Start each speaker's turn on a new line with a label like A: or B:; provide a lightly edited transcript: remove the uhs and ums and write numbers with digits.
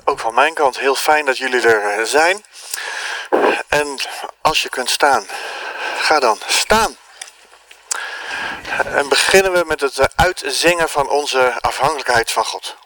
A: Ook van mijn kant heel fijn dat jullie er zijn. En als je kunt staan, ga dan staan. En beginnen we met het uitzingen van onze afhankelijkheid van God.